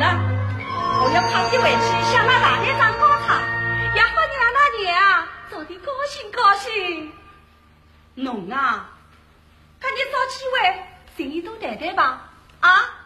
了，我要跑起回去向那大队长告他，也好让那娘啊早点高兴高兴。侬啊，赶紧找机会寻一朵谈谈吧，啊！